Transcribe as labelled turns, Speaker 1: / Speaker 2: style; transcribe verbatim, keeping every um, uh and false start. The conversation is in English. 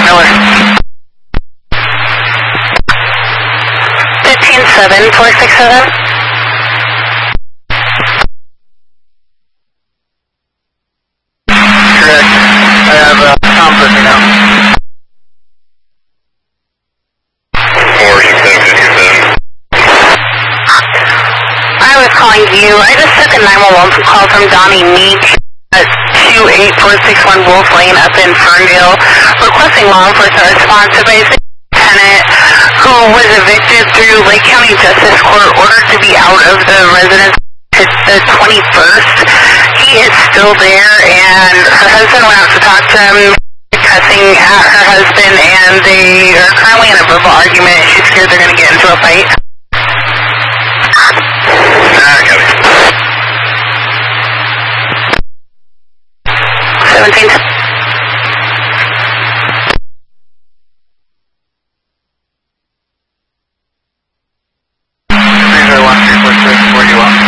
Speaker 1: Miller. fifteen seven four six seven. Correct. I have uh, Tom with me now.
Speaker 2: four six seven fifteen seven.
Speaker 1: I was calling you. I just took a nine one one call from Donnie Meek at two eight four six one Wolf Lane up in Ferndale, requesting law enforcement response to a tenant who was evicted through Lake County Justice Court, ordered to be out of the residence to the twenty-first. He is still there, and her husband went out to talk to him, cussing at her husband, and they are currently in a verbal argument. She's scared they're going to get into a fight. seventeen.
Speaker 2: three zero one three four six, where do you want?